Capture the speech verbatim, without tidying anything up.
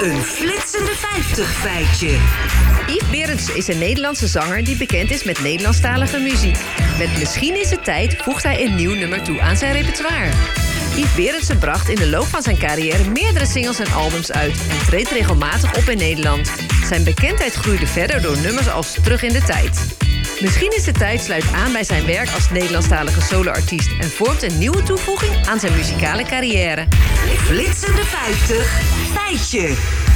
Een flitsende vijftig feitje. Yves Berends is een Nederlandse zanger die bekend is met Nederlandstalige muziek. Met Misschien is het tijd voegt hij een nieuw nummer toe aan zijn repertoire. Yves Berendsen bracht in de loop van zijn carrière meerdere singles en albums uit en treedt regelmatig op in Nederland. Zijn bekendheid groeide verder door nummers als Terug in de Tijd. Misschien is de tijd sluit aan bij zijn werk als Nederlandstalige soloartiest en vormt een nieuwe toevoeging aan zijn muzikale carrière. Flitsende vijftig feitje.